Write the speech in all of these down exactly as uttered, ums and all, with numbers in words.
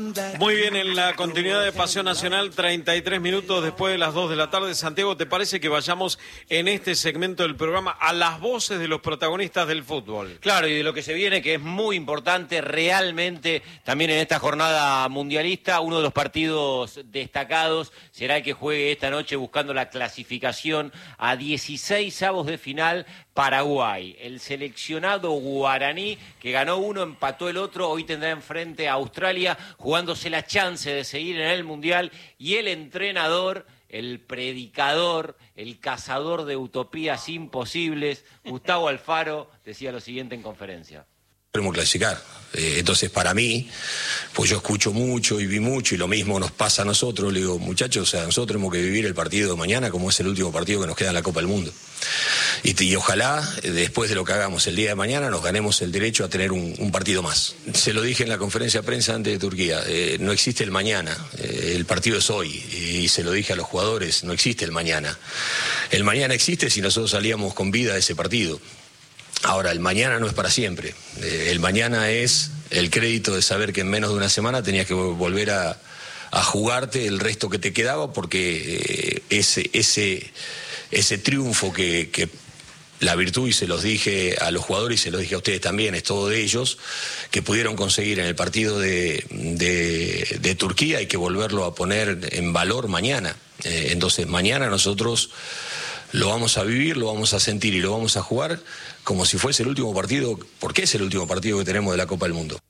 Muy bien, en la continuidad de Pasión Nacional, treinta y tres minutos después de las dos de la tarde. Santiago, ¿te parece que vayamos en este segmento del programa a las voces de los protagonistas del fútbol? Claro, y de lo que se viene, que es muy importante realmente también en esta jornada mundialista. Uno de los partidos destacados será el que juegue esta noche buscando la clasificación a dieciséis avos de final. Paraguay, el seleccionado guaraní que ganó uno, empató el otro, hoy tendrá enfrente a Australia jugándose la chance de seguir en el Mundial, y el entrenador, el predicador, el cazador de utopías imposibles, Gustavo Alfaro, decía lo siguiente en conferencia. Podemos clasificar. Eh, entonces, para mí, pues yo escucho mucho y vi mucho, y lo mismo nos pasa a nosotros. Le digo, muchachos, o sea, nosotros tenemos que vivir el partido de mañana como es el último partido que nos queda en la Copa del Mundo. Y, y ojalá, eh, después de lo que hagamos el día de mañana, nos ganemos el derecho a tener un, un partido más. Se lo dije en la conferencia de prensa antes de Turquía, eh, no existe el mañana, eh, el partido es hoy. Y se lo dije a los jugadores, no existe el mañana. El mañana existe si nosotros salíamos con vida de ese partido. Ahora, el mañana no es para siempre. Eh, el mañana es el crédito de saber que en menos de una semana tenías que volver a, a jugarte el resto que te quedaba, porque eh, ese, ese, ese triunfo que, que la virtud, y se los dije a los jugadores y se los dije a ustedes también, es todo de ellos, que pudieron conseguir en el partido de, de, de Turquía, hay que volverlo a poner en valor mañana. Eh, entonces, mañana nosotros lo vamos a vivir, lo vamos a sentir y lo vamos a jugar como si fuese el último partido, porque es el último partido que tenemos de la Copa del Mundo.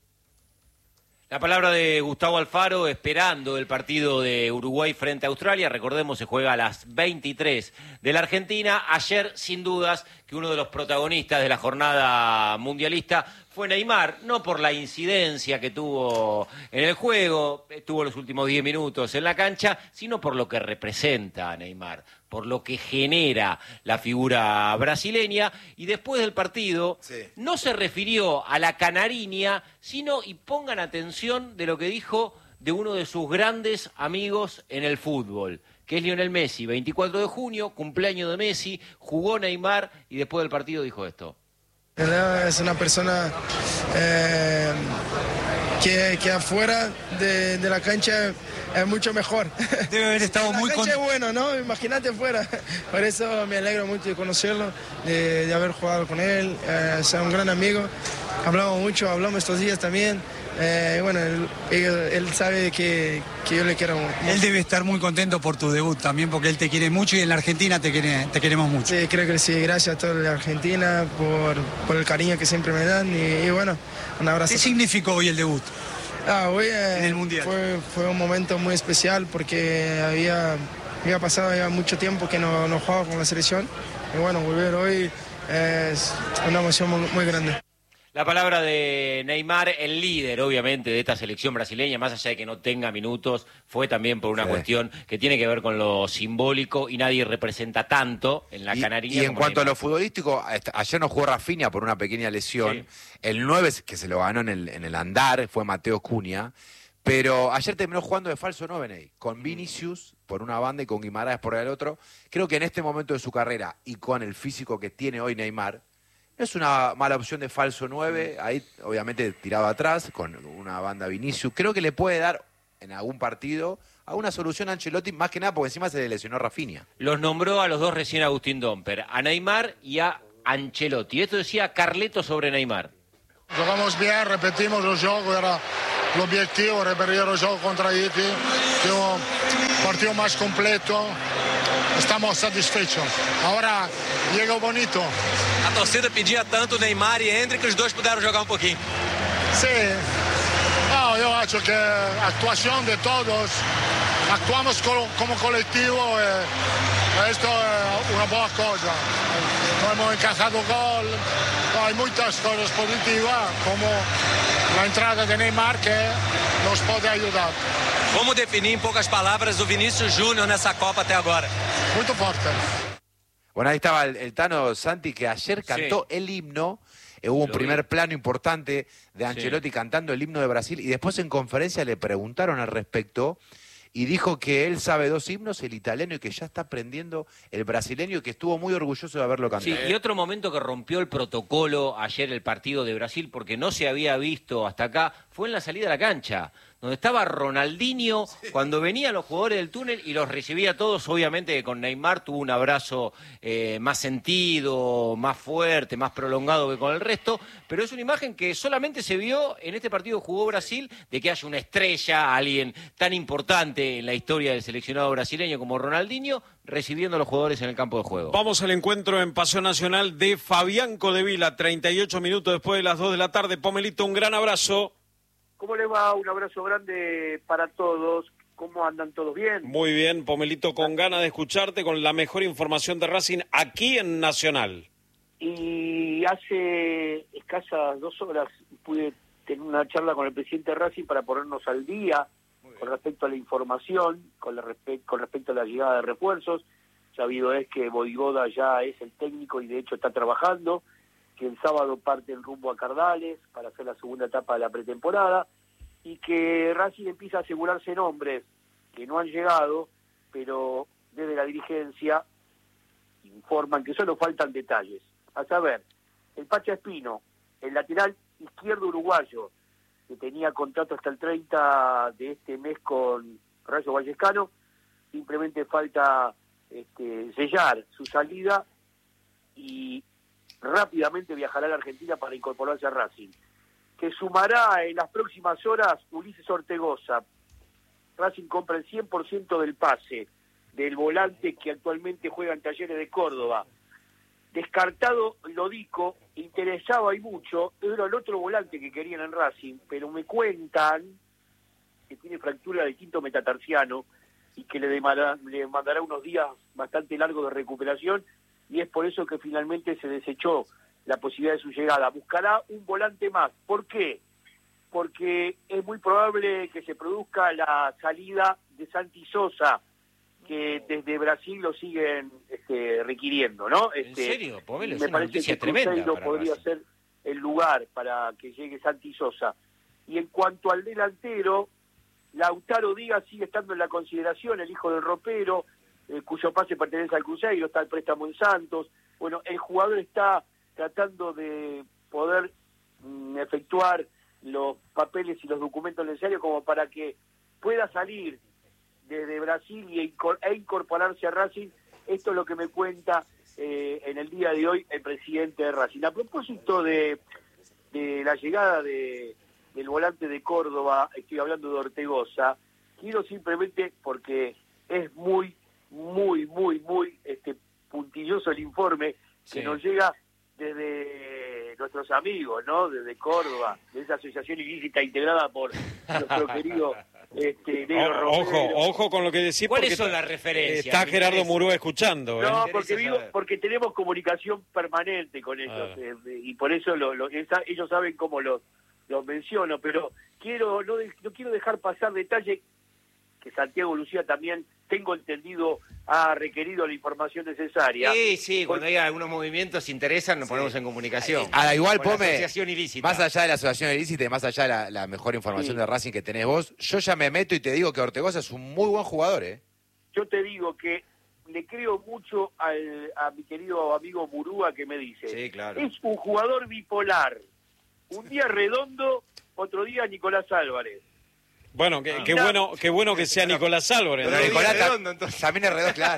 La palabra de Gustavo Alfaro esperando el partido de Uruguay frente a Australia. Recordemos, se juega a las veintitrés de la Argentina. Ayer, sin dudas, que uno de los protagonistas de la jornada mundialista fue Neymar, no por la incidencia que tuvo en el juego, estuvo los últimos diez minutos en la cancha, sino por lo que representa Neymar, por lo que genera la figura brasileña. Y después del partido, sí, no se refirió a la canariña, sino, y pongan atención de lo que dijo de uno de sus grandes amigos en el fútbol, que es Lionel Messi. veinticuatro de junio, cumpleaños de Messi, jugó Neymar y después del partido dijo esto. Es una persona eh, que, que afuera de, de la cancha es mucho mejor. Debe haber estado la muy cancha contento. Es bueno, ¿no? Imagínate afuera. Por eso me alegro mucho de conocerlo, de, de haber jugado con él, eh, es un gran amigo. Hablamos mucho, hablamos estos días también. Eh, bueno, él, él, él sabe que, que yo le quiero mucho. Él debe estar muy contento por tu debut también, porque él te quiere mucho y en la Argentina te, quiere, te queremos mucho. Sí, creo que sí. Gracias a toda la Argentina por, por el cariño que siempre me dan y, y bueno, un abrazo. ¿Qué significó hoy el debut? Ah, hoy eh, en el Mundial. Fue, fue un momento muy especial porque había, había pasado ya mucho tiempo que no, no jugaba con la selección y bueno, volver hoy es una emoción muy, muy grande. La palabra de Neymar, el líder, obviamente, de esta selección brasileña, más allá de que no tenga minutos, fue también por una sí. cuestión que tiene que ver con lo simbólico y nadie representa tanto en la y, canariña. Y en cuanto Neymar. a lo futbolístico, ayer no jugó Rafinha por una pequeña lesión. Sí. El nueve, que se lo ganó en el, en el andar, fue Mateo Cunha. Pero ayer terminó jugando de falso nueve, Ney, con Vinicius por una banda y con Guimaraes por el otro. Creo que en este momento de su carrera y con el físico que tiene hoy Neymar, no es una mala opción de falso nueve, ahí obviamente tirado atrás, con una banda Vinicius. Creo que le puede dar en algún partido alguna solución a Ancelotti, más que nada porque encima se le lesionó Rafinha. Los nombró a los dos recién Agustín Domper, a Neymar y a Ancelotti. Esto decía Carleto sobre Neymar. Jugamos bien, repetimos el juego, era el objetivo, repetir el juego contra Haití, un partido más completo. Estamos satisfeitos. Agora llega o bonito. A torcida pedia tanto Neymar e Endrick que os dois puderam jogar um pouquinho. Sim. No, yo acho que a actuación de todos, actuamos como colectivo e esto es una buena cosa. No hemos encajado gol, hay muchas cosas positivas como la entrada de Neymar que nos puede ayudar. Como definir em poucas palavras o Vinícius Júnior nessa Copa até agora? Muy fuerte. Bueno, ahí estaba el, el Tano Santi, que ayer cantó sí. el himno. Eh, hubo un Lo primer vi. plano importante de Ancelotti sí. cantando el himno de Brasil y después en conferencia le preguntaron al respecto y dijo que él sabe dos himnos, el italiano y que ya está aprendiendo el brasileño y que estuvo muy orgulloso de haberlo cantado. Sí, y otro momento que rompió el protocolo ayer el partido de Brasil porque no se había visto hasta acá fue en la salida a la cancha, donde estaba Ronaldinho cuando venían los jugadores del túnel y los recibía a todos. Obviamente que con Neymar tuvo un abrazo eh, más sentido, más fuerte, más prolongado que con el resto, pero es una imagen que solamente se vio en este partido que jugó Brasil, de que haya una estrella, alguien tan importante en la historia del seleccionado brasileño como Ronaldinho, recibiendo a los jugadores en el campo de juego. Vamos al encuentro en Pasión Nacional de Fabián Codevila, treinta y ocho minutos después de las dos de la tarde. Pomelito, un gran abrazo. ¿Cómo le va? Un abrazo grande para todos. ¿Cómo andan todos bien? Muy bien, Pomelito, con ganas de escucharte con la mejor información de Racing aquí en Nacional. Y hace escasas dos horas pude tener una charla con el presidente de Racing para ponernos al día con respecto a la información, con, la respe- con respecto a la llegada de refuerzos. Sabido es que Voivoda ya es el técnico y de hecho está trabajando, que el sábado parte el rumbo a Cardales para hacer la segunda etapa de la pretemporada y que Racing empieza a asegurarse nombres que no han llegado, pero desde la dirigencia informan que solo faltan detalles. A saber, el Pacha Espino, el lateral izquierdo uruguayo, que tenía contrato hasta el treinta de este mes con Rayo Vallecano, simplemente falta este, sellar su salida y rápidamente viajará a la Argentina para incorporarse a Racing, que sumará en las próximas horas Ulises Ortegoza. Racing compra el cien por ciento del pase del volante que actualmente juega en Talleres de Córdoba. Descartado Lodico, interesaba y mucho, era el otro volante que querían en Racing, pero me cuentan que tiene fractura del quinto metatarsiano y que le demandará, le demandará unos días bastante largos de recuperación, y es por eso que finalmente se desechó la posibilidad de su llegada. Buscará un volante más. ¿Por qué? Porque es muy probable que se produzca la salida de Santi Sosa, que desde Brasil lo siguen este, requiriendo, ¿no? Este, ¿En serio? Pomelo, es me una parece noticia que tremenda Cruzeiro para podría Racing. ser el lugar para que llegue Santi Sosa. Y en cuanto al delantero, Lautaro Díaz sigue estando en la consideración, el hijo del ropero, eh, cuyo pase pertenece al Cruzeiro, está el préstamo en Santos. Bueno, el jugador está tratando de poder mm, efectuar los papeles y los documentos necesarios como para que pueda salir desde Brasil y e incorporarse a Racing. Esto es lo que me cuenta eh, en el día de hoy el presidente de Racing. A propósito de, de la llegada de, del volante de Córdoba, estoy hablando de Ortegoza, quiero simplemente, porque es muy, muy, muy, muy este, puntilloso el informe que Sí. nos llega desde nuestros amigos, ¿no? Desde Córdoba, de esa asociación ilícita integrada por nuestro querido este, Negro O- Romero. ojo, ojo con lo que decís. ¿Cuáles porque son está- las referencias? Está Me Gerardo interesa. Murúa escuchando, ¿eh? No, Me porque, interesa digo, saber. porque tenemos comunicación permanente con ellos Ah. eh, y por eso lo, lo- esa- ellos saben cómo los los menciono, pero quiero no, de- no quiero dejar pasar detalle que Santiago Lucía también, tengo entendido, ha requerido la información necesaria. Sí, sí, cuando hay algunos movimientos interesan, nos ponemos en comunicación. Ahora, igual, Con la Pome, asociación ilícita. más allá de la asociación ilícita y más allá de la, la mejor información Sí. de Racing que tenés vos, yo ya me meto y te digo que Ortegoza es un muy buen jugador, ¿eh? Yo te digo que le creo mucho al, a mi querido amigo Murúa que me dice, Sí, claro. es un jugador bipolar. Un día Redondo, otro día Nicolás Álvarez. Bueno, qué, Ah. qué bueno, qué bueno que sea Nicolás Álvarez. Pero ¿no? Nicolás ta- Redondo, entonces. también es redondo, claro.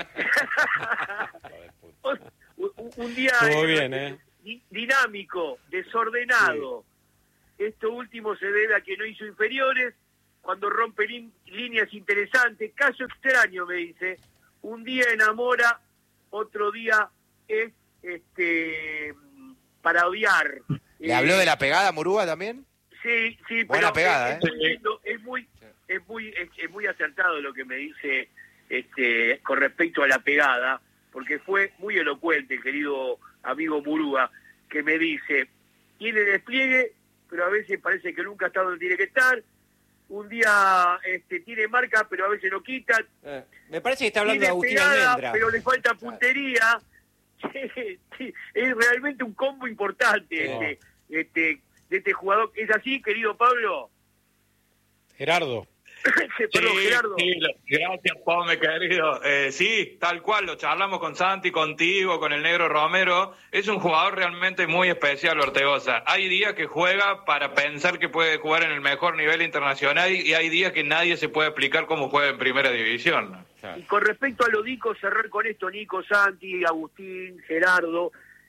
un, un día Estuvo eh, bien, ¿eh? di- dinámico, desordenado. Esto último se debe a que no hizo inferiores, cuando rompe lin- líneas interesantes. Caso extraño, me dice. Un día enamora, otro día es este para odiar. ¿Le Eh, habló de la pegada a Murúa también? Sí, sí, Buena pero pegada, es, ¿eh? es muy lindo, es muy, es muy, es, es muy acertado lo que me dice este, con respecto a la pegada, porque fue muy elocuente el querido amigo Murúa, que me dice, tiene despliegue, pero a veces parece que nunca está donde tiene que estar. Un día este, tiene marca, pero a veces no quita. Eh, me parece que está hablando de Tiene Agustín pegada, Almendra. pero le falta puntería. Sí, es realmente un combo importante Sí. este, este, de este jugador. ¿Es así, querido Pablo? Gerardo. Perdón, Sí, Gerardo. sí, lo- gracias, Pome, querido. Eh, sí, tal cual, lo charlamos con Santi, contigo, con el Negro Romero. Es un jugador realmente muy especial, Ortegoza. Hay días que juega para pensar que puede jugar en el mejor nivel internacional y hay días que nadie se puede explicar cómo juega en primera división. Y con respecto a lo Nico, cerrar con esto, Nico, Santi, Agustín, Gerardo,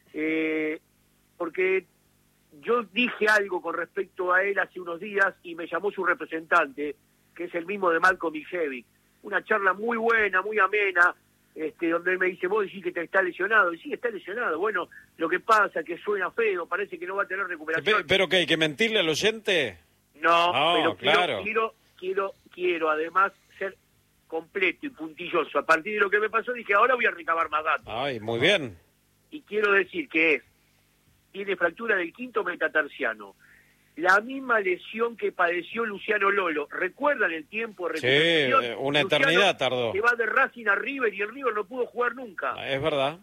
eh, porque yo dije algo con respecto a él hace unos días y me llamó su representante, que es el mismo de Malcolm Mijevic. Una charla muy buena, muy amena, este, donde él me dice, vos decís que te está lesionado. Y sí, está lesionado. Bueno, lo que pasa es que suena feo, parece que no va a tener recuperación. Pe- ¿Pero qué, hay que mentirle al oyente? No, No, pero quiero, claro. quiero, quiero, quiero además ser completo y puntilloso. A partir de lo que me pasó dije, ahora voy a recabar más datos. Ay, muy bien. Y quiero decir que es, tiene fractura del quinto metatarsiano, la misma lesión que padeció Luciano Lolo. ¿Recuerdan el tiempo de Sí, recuperación? eh, una Luciano eternidad tardó. que va de Racing a River y el River no pudo jugar nunca. Es verdad.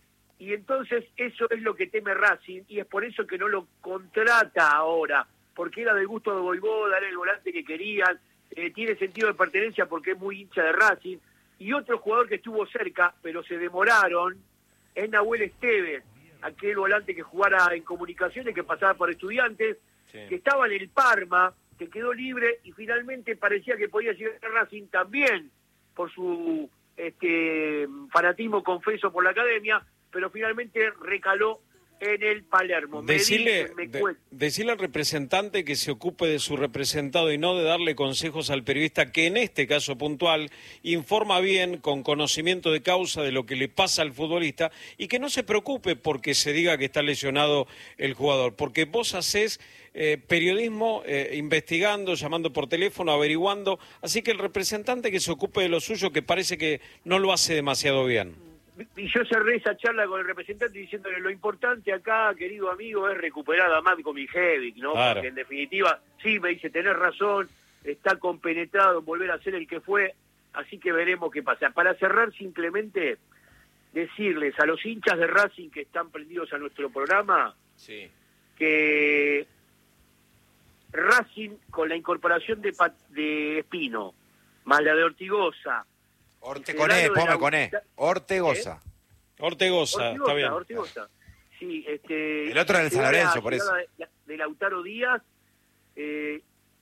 Y entonces eso es lo que teme Racing y es por eso que no lo contrata ahora, porque era del gusto de Voivoda, era el volante que querían, eh, tiene sentido de pertenencia porque es muy hincha de Racing. Y otro jugador que estuvo cerca, pero se demoraron, es Nahuel Esteves, aquel volante que jugara en Comunicaciones, que pasaba por Estudiantes, Sí. que estaba en el Parma, que quedó libre y finalmente parecía que podía llegar a Racing también por su este fanatismo confeso por la academia, pero finalmente recaló en el Palermo. Me Decirle, dicen, me de- cuentan. decirle al representante que se ocupe de su representado y no de darle consejos al periodista que en este caso puntual informa bien, con conocimiento de causa de lo que le pasa al futbolista y que no se preocupe porque se diga que está lesionado el jugador, porque vos hacés eh, periodismo eh, investigando, llamando por teléfono, averiguando, así que el representante que se ocupe de lo suyo, que parece que no lo hace demasiado bien. Y yo cerré esa charla con el representante diciéndole lo importante acá, querido amigo, es recuperar a Malcolm Mijevic, ¿no? Claro. Porque en definitiva, sí, me dice, tenés razón, está compenetrado en volver a ser el que fue, así que veremos qué pasa. Para cerrar, simplemente decirles a los hinchas de Racing que están prendidos a nuestro programa, Sí. que Racing, con la incorporación de, Pa- de Espino, más la de Ortigosa, Orte con E, ponme con E. Ortegoza. Ortegoza, está bien. Ortigosa. Sí, este, El otro era el San llegada- Lorenzo, por llegada eso. De, de Lautaro Díaz, eh,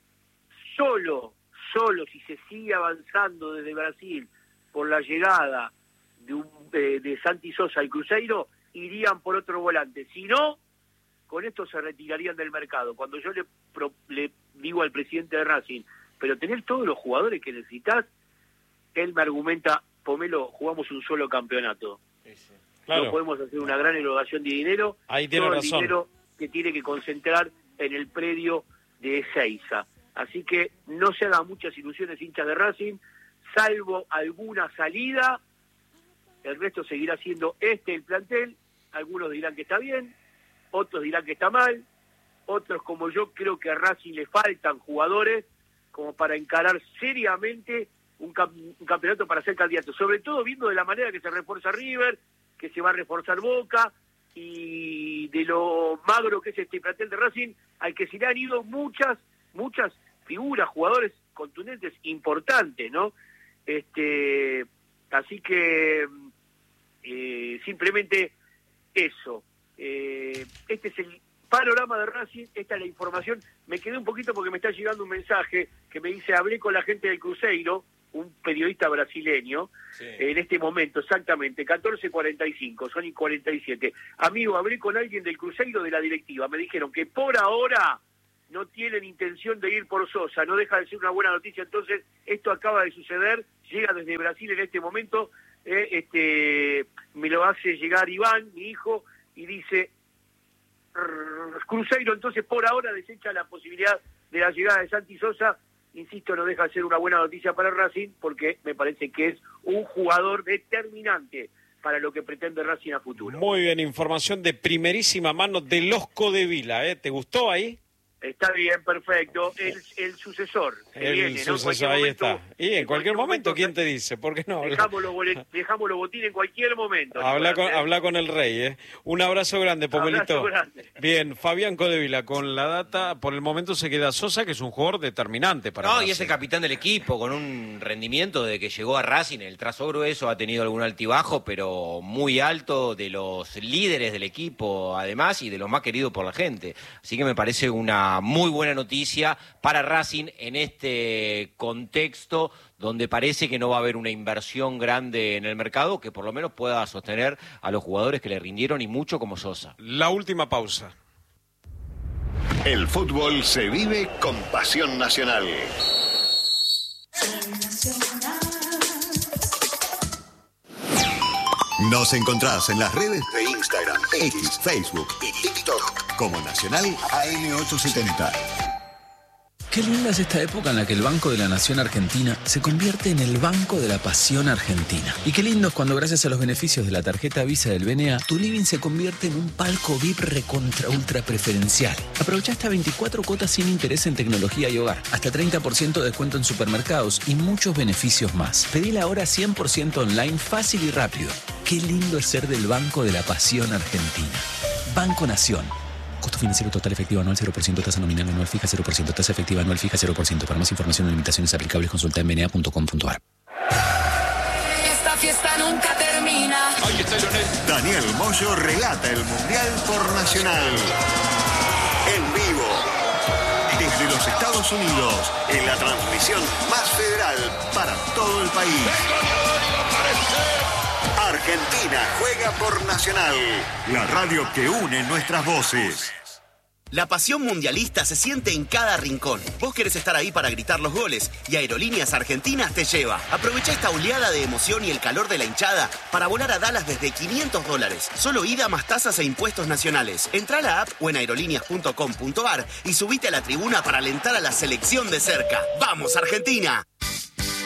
solo, solo si se sigue avanzando desde Brasil por la llegada de, un, de, de Santi Sosa al Cruzeiro, irían por otro volante. Si no, con esto se retirarían del mercado. Cuando yo le, pro- le digo al presidente de Racing, pero tener todos los jugadores que necesitas, él me argumenta, Pomelo, jugamos un solo campeonato. Claro. No podemos hacer una gran erogación de dinero. Ahí tiene todo el razón. dinero que tiene que concentrar en el predio de Ezeiza. Así que no se hagan muchas ilusiones hinchas de Racing, salvo alguna salida, el resto seguirá siendo este el plantel. Algunos dirán que está bien, otros dirán que está mal, otros como yo creo que a Racing le faltan jugadores como para encarar seriamente un, cam- un campeonato para ser candidato, sobre todo viendo de la manera que se refuerza River, que se va a reforzar Boca, y de lo magro que es este plantel de Racing, al que se le han ido muchas, muchas figuras, jugadores contundentes, importantes, ¿no? Este, así que eh, simplemente eso. Eh, este es el panorama de Racing, esta es la información. Me quedé un poquito porque me está llegando un mensaje que me dice, hablé con la gente del Cruzeiro, un periodista brasileño, Sí. en este momento, exactamente, catorce cuarenta y cinco, son y cuarenta y siete. Amigo, hablé con alguien del Cruzeiro de la directiva, me dijeron que por ahora no tienen intención de ir por Sosa, no deja de ser una buena noticia, entonces esto acaba de suceder, llega desde Brasil en este momento, eh, este me lo hace llegar Iván, mi hijo, y dice, Cruzeiro entonces por ahora desecha la posibilidad de la llegada de Santi Sosa. Insisto, no deja de ser una buena noticia para Racing porque me parece que es un jugador determinante para lo que pretende Racing a futuro. Muy bien, información de primerísima mano de los Codevila, ¿eh? ¿Te gustó ahí? Está bien, perfecto. El, el sucesor. Que El viene, ¿no? sucesor, ahí momento, está. Y en, en cualquier momento, momento, ¿quién te dice? ¿Por qué no? Dejamos los, bolet, dejamos los botines en cualquier momento. Habla con, habla con el rey, ¿eh? Un abrazo grande, Pomelito. Abrazo grande. Bien, Fabián Codevila, con la data, por el momento se queda Sosa, que es un jugador determinante para No, Racing. Y es el capitán del equipo, con un rendimiento de que llegó a Racing. El trazo grueso ha tenido algún altibajo, pero muy alto, de los líderes del equipo, además, y de los más queridos por la gente. Así que me parece una muy buena noticia para Racing en este contexto donde parece que no va a haber una inversión grande en el mercado que por lo menos pueda sostener a los jugadores que le rindieron y mucho como Sosa. La última pausa. El fútbol se vive con pasión nacional. Nos encontrás en las redes de Instagram, X, Facebook y TikTok como Nacional A M ochocientos setenta. Qué linda es esta época en la que el Banco de la Nación Argentina se convierte en el Banco de la Pasión Argentina. Y qué lindo es cuando gracias a los beneficios de la tarjeta Visa del B N A, tu living se convierte en un palco V I P recontra ultra preferencial. Aprovecha hasta veinticuatro cuotas sin interés en tecnología y hogar, hasta treinta por ciento de descuento en supermercados y muchos beneficios más. Pedí ahora cien por ciento online, fácil y rápido. Qué lindo es ser del Banco de la Pasión Argentina. Banco Nación. Costo financiero total efectivo anual cero por ciento, tasa nominal anual fija cero por ciento, tasa efectiva anual fija cero por ciento. Para más información o limitaciones aplicables consulta en b n a punto com punto a r. Esta fiesta nunca termina. Ahí está Lionel. Daniel Moyo relata el Mundial por Nacional. En vivo. Desde los Estados Unidos, en la transmisión más federal para todo el país. Argentina juega por Nacional, la radio que une nuestras voces. La pasión mundialista se siente en cada rincón. Vos querés estar ahí para gritar los goles y Aerolíneas Argentinas te lleva. Aprovecha esta oleada de emoción y el calor de la hinchada para volar a Dallas desde quinientos dólares. Solo ida más tasas e impuestos nacionales. Entrá a la app o en aerolíneas punto com punto a r y subite a la tribuna para alentar a la selección de cerca. ¡Vamos, Argentina!